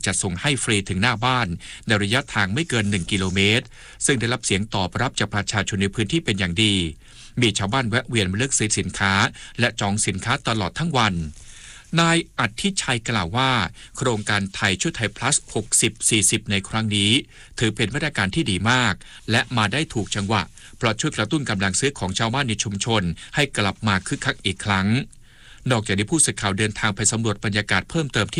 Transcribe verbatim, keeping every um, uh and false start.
จัดส่งให้ฟรีถึงหน้าบ้านในระยะทางไม่เกินหนึ่งกิโลเมตรซึ่งได้รับเสียงตอบรับจากประชาชนในพื้นที่เป็นอย่างดีมีชาวบ้านแวะเวียนมาเลือกซื้อสินค้าและจองสินค้าตลอดทั้งวันนายอธิชัยกล่าวว่าโครงการไทยช่วยไทย plus หกสิบ สี่สิบ ในครั้งนี้ถือเป็นมาตรการที่ดีมากและมาได้ถูกจังหวะเพราะช่วยกระตุ้นกำลังซื้อของชาวบ้านในชุมชนให้กลับมาคึกคักอีกครั้งนอกจากนี้ผู้สื่อข่าวเดินทางไปสำรวจบรรยากาศเพิ่มเติมที่